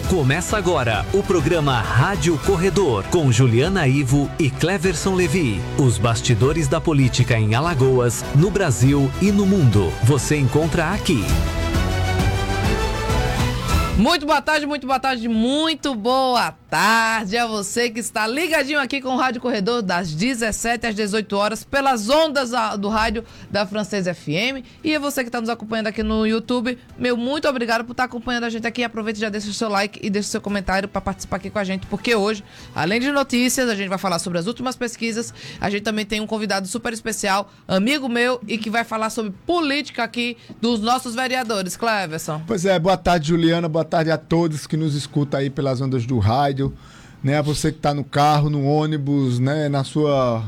Começa agora o programa Rádio Corredor, com Juliana Ivo e Cleverson Levi. Os bastidores da política em Alagoas, no Brasil e no mundo. Você encontra aqui. Muito boa tarde, muito boa tarde, muito boa tarde a você que está ligadinho aqui com o Rádio Corredor das 17 às 18 horas pelas ondas do rádio da Francesa FM. E a você que está nos acompanhando aqui no YouTube, meu muito obrigado por estar acompanhando a gente aqui. Aproveite e já deixa o seu like e deixa o seu comentário para participar aqui com a gente, porque hoje, além de notícias, a gente vai falar sobre as últimas pesquisas. A gente também tem um convidado super especial, amigo meu, e que vai falar sobre política aqui dos nossos vereadores. Cleverson. Pois é, boa tarde, Juliana, boa tarde a todos que nos escutam aí pelas ondas do rádio, né? A você que está no carro, no ônibus, né? Na sua